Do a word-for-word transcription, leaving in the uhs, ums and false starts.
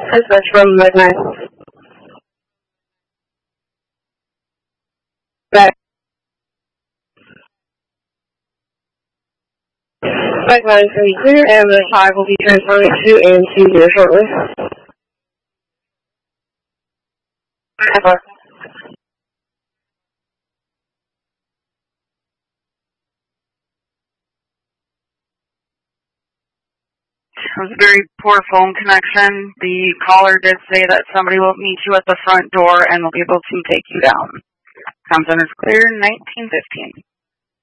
Dispatch from Midnight. Back. Back line is going to be clear, and the five will be transferring to and to zero shortly. F R. It was a very poor phone connection. The caller did say that somebody will meet you at the front door and will be able to take you down. Comm Center is clear, nineteen fifteen.